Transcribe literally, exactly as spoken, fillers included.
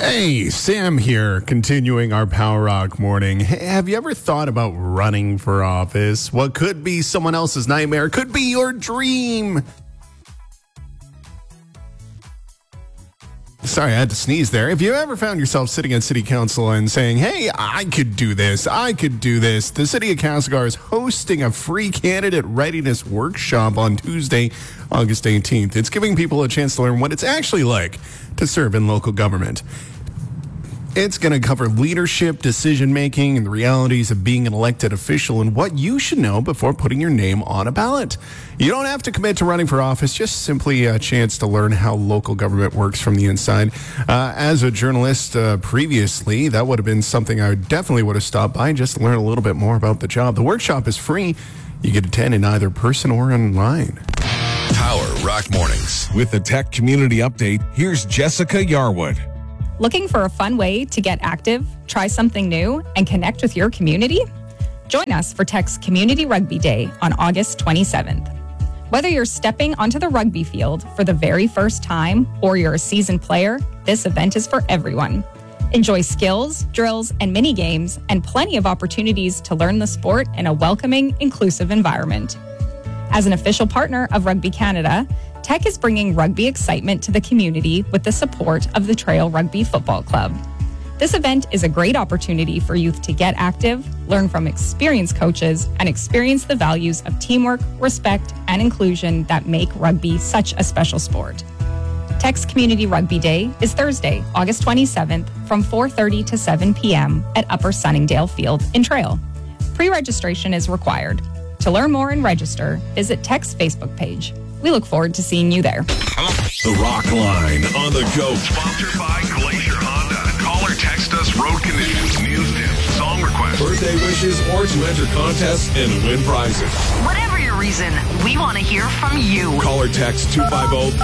Hey, Sam here, continuing our Power Rock morning. Hey, have you ever thought about running for office? What could be someone else's nightmare could be your dream. Sorry, I had to sneeze there. If you ever found yourself sitting at city council and saying, hey, I could do this, I could do this, the city of Castlegar is hosting a free candidate readiness workshop on Tuesday, August eighteenth. It's giving people a chance to learn what it's actually like to serve in local government. It's going to cover leadership, decision-making, and the realities of being an elected official and what you should know before putting your name on a ballot. You don't have to commit to running for office, just simply a chance to learn how local government works from the inside. Uh, as a journalist uh, previously, that would have been something I definitely would have stopped by just to learn a little bit more about the job. The workshop is free. You can attend in either person or online. Power Rock Mornings. With the Tech Community Update, here's Jessica Yarwood. Looking for a fun way to get active, try something new, and connect with your community? Join us for Tech's Community Rugby Day on August twenty-seventh. Whether you're stepping onto the rugby field for the very first time or you're a seasoned player, this event is for everyone. Enjoy skills, drills, and mini games, and plenty of opportunities to learn the sport in a welcoming, inclusive environment. As an official partner of Rugby Canada, Tech is bringing rugby excitement to the community with the support of the Trail Rugby Football Club. This event is a great opportunity for youth to get active, learn from experienced coaches, and experience the values of teamwork, respect, and inclusion that make rugby such a special sport. Tech's Community Rugby Day is Thursday, August twenty-seventh from four thirty to seven p.m. at Upper Sunningdale Field in Trail. Pre-registration is required. To learn more and register, visit Tech's Facebook page. We look forward to seeing you there. The Rock Line on the go. Sponsored by Glacier Honda. Call or text us road conditions, news tips, song requests, Birthday wishes, or to enter contests and win prizes. Whatever your reason, we want to hear from you. Call or text two five zero,